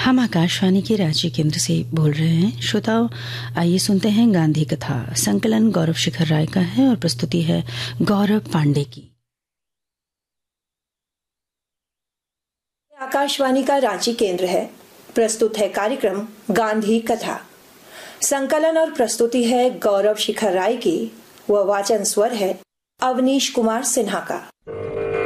हम आकाशवाणी के रांची केंद्र से बोल रहे हैं। श्रोताओं, आइए सुनते हैं गांधी कथा। संकलन गौरव शिखर राय का है और प्रस्तुति है गौरव पांडे की। आकाशवाणी का रांची केंद्र है। प्रस्तुत है कार्यक्रम गांधी कथा। संकलन और प्रस्तुति है गौरव शिखर राय की। वह वाचन स्वर है अवनीश कुमार सिन्हा का।